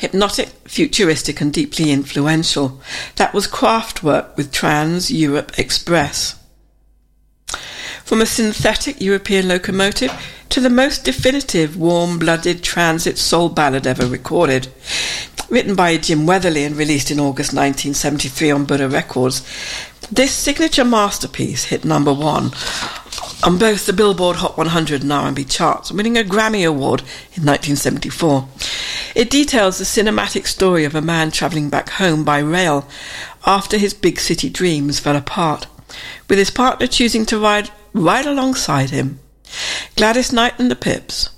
hypnotic, futuristic and deeply influential. That was Kraftwerk with Trans-Europe Express. From a synthetic European locomotive to the most definitive warm-blooded transit soul ballad ever recorded. Written by Jim Weatherly and released in August 1973 on Buddha Records, this signature masterpiece hit number 1 on both the Billboard Hot 100 and R&B charts, winning a Grammy Award in 1974. It details the cinematic story of a man travelling back home by rail after his big city dreams fell apart, with his partner choosing to ride right alongside him. Gladys Knight and the Pips,